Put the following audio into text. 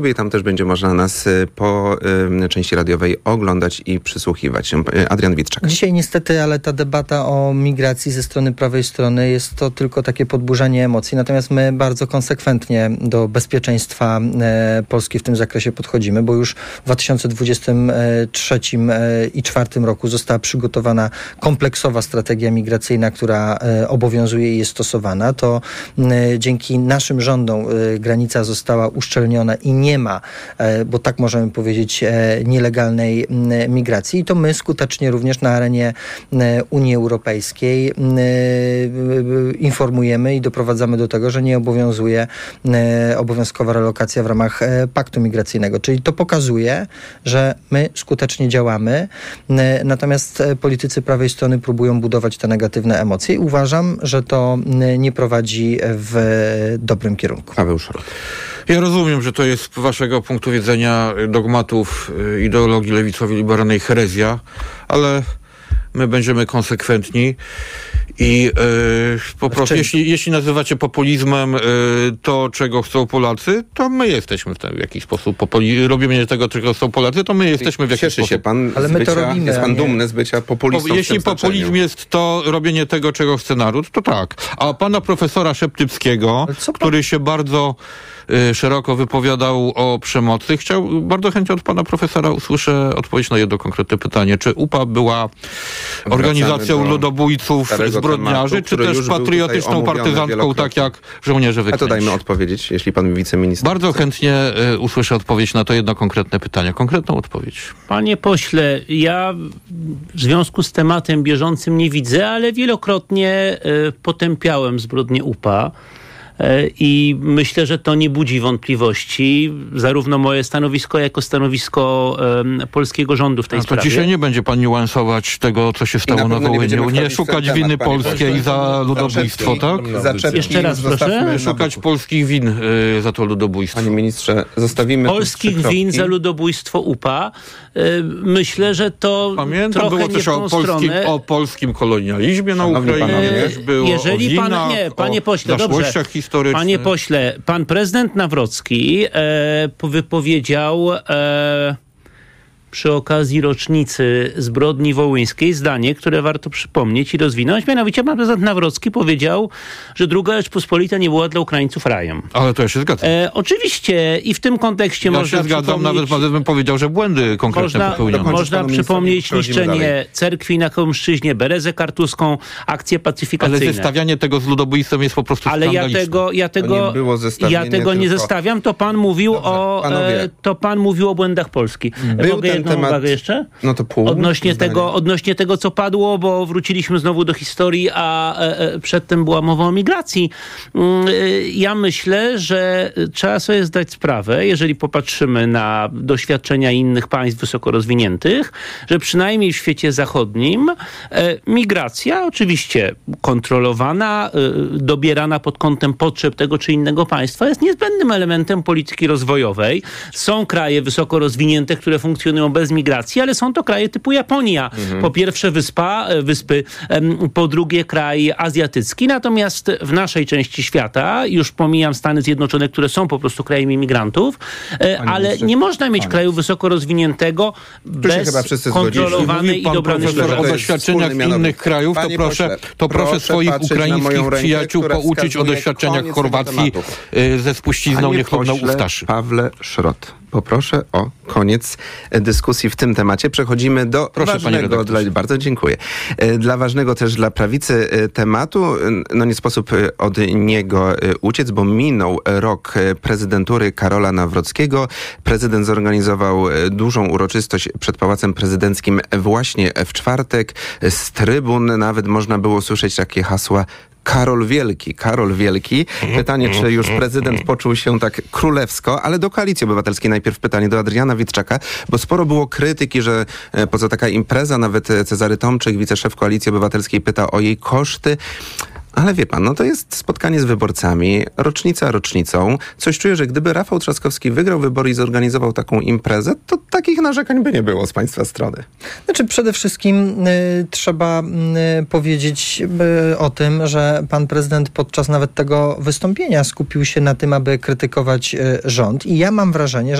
I tam też będzie można nas po części radiowej oglądać i przysłuchiwać. Adrian Witczak. Dzisiaj niestety, ale ta debata o migracji ze strony prawej strony jest to tylko takie podburzanie emocji. Natomiast my bardzo konsekwentnie do bezpieczeństwa Polski w tym zakresie podchodzimy, bo już w 2023 i 2024 roku została przygotowana kompleksowa strategia migracyjna, która obowiązuje i jest stosowana. To dzięki naszym rządom granica została uszczelniona i nie ma, bo tak możemy powiedzieć, nielegalnej migracji. I to my skutecznie również na arenie Unii Europejskiej informujemy i doprowadzamy do tego, że nie obowiązuje obowiązkowa relokacja w ramach paktu migracyjnego. Czyli to pokazuje, że my skutecznie działamy, natomiast politycy prawej strony próbują budować te negatywne emocje i uważam, że to nie prowadzi w dobrym kierunku. Paweł Szrot. Ja rozumiem, że to jest z waszego punktu widzenia dogmatów ideologii lewicowo-liberalnej herezja, ale my będziemy konsekwentni i po prostu, jeśli nazywacie populizmem to, czego chcą Polacy, to my jesteśmy w jakiś sposób robimy tego, czego chcą Polacy, to my jesteśmy w jakiś sposób. Się pan ale my to robimy. Jest pan dumny z bycia populistą? Jeśli populizm jest to robienie tego, czego chce naród, to tak. A pana profesora Szeptyckiego, który się bardzo szeroko wypowiadał o przemocy, bardzo chętnie od pana profesora usłyszę odpowiedź na jedno konkretne pytanie. Czy UPA była organizacją ludobójców, zbrodniarzy, czy też patriotyczną partyzantką, tak jak żołnierze wyklęci? A to dajmy odpowiedzieć, jeśli pan wiceminister... Bardzo chętnie usłyszę odpowiedź na to jedno konkretne pytanie. Konkretną odpowiedź. Panie pośle, ja w związku z tematem bieżącym nie widzę, ale wielokrotnie potępiałem zbrodnię UPA. I myślę, że to nie budzi wątpliwości, zarówno moje stanowisko, jako stanowisko polskiego rządu w tej sprawie. To dzisiaj nie będzie pan niuansować tego, co się stało na Wołyniu. Nie szukać winy polskiej za ludobójstwo, tak? Jeszcze raz proszę. Szukać polskich win za to ludobójstwo. Panie ministrze, zostawimy polskich win za ludobójstwo UPA. Myślę, że to pamiętam, trochę było nie też w tą stronę. o polskim kolonializmie na Ukrainie. Też było jeżeli o pan, winach, nie, panie pośle, dobrze. Panie pośle, pan prezydent Nawrocki wypowiedział przy okazji rocznicy zbrodni wołyńskiej zdanie, które warto przypomnieć i rozwinąć. Mianowicie pan prezydent Nawrocki powiedział, że II Rzeczpospolita nie była dla Ukraińców rajem. Ale to ja się zgadzam. Oczywiście i w tym kontekście można się zgadzam, nawet pan bym powiedział, że błędy konkretne popełniono. Można przypomnieć niszczenie cerkwi na Kołmszczyźnie, Berezę Kartuską, akcje pacyfikacyjne. Ale zestawianie tego z ludobójstwem jest po prostu skandaliczne. Ale ja tego nie zestawiam. To pan mówił o błędach Polski. Uwagę jeszcze? No to pół. Odnośnie tego, co padło, bo wróciliśmy znowu do historii, a przedtem była mowa o migracji. Ja myślę, że trzeba sobie zdać sprawę, jeżeli popatrzymy na doświadczenia innych państw wysoko rozwiniętych, że przynajmniej w świecie zachodnim migracja, oczywiście kontrolowana, dobierana pod kątem potrzeb tego czy innego państwa, jest niezbędnym elementem polityki rozwojowej. Są kraje wysoko rozwinięte, które funkcjonują bez migracji, ale są to kraje typu Japonia. Po pierwsze wyspy, po drugie kraj azjatycki. Natomiast w naszej części świata, już pomijam Stany Zjednoczone, które są po prostu krajem imigrantów, ale nie można mieć kraju wysoko rozwiniętego bez kontrolowanej i dobranej o doświadczeniach innych krajów, to proszę swoich ukraińskich przyjaciół pouczyć o doświadczeniach Chorwacji ze spuścizną niechlubną ustaszy. Pawle Szrot, poproszę o koniec dyskusji w tym temacie. Przechodzimy do ważnego, bardzo dziękuję, dla ważnego też dla prawicy tematu. No nie sposób od niego uciec, bo minął rok prezydentury Karola Nawrockiego. Prezydent zorganizował dużą uroczystość przed Pałacem Prezydenckim właśnie w czwartek. Z trybun nawet można było słyszeć takie hasła: Karol Wielki, Karol Wielki. Pytanie, czy już prezydent poczuł się tak królewsko, ale do Koalicji Obywatelskiej najpierw pytanie do Adriana Witczaka, bo sporo było krytyki, że po co taka impreza, nawet Cezary Tomczyk, wiceszef Koalicji Obywatelskiej, pyta o jej koszty. Ale wie pan, no to jest spotkanie z wyborcami, rocznica rocznicą. Coś czuję, że gdyby Rafał Trzaskowski wygrał wybory i zorganizował taką imprezę, to takich narzekań by nie było z państwa strony. Znaczy przede wszystkim trzeba powiedzieć o tym, że pan prezydent podczas nawet tego wystąpienia skupił się na tym, aby krytykować rząd. I ja mam wrażenie, że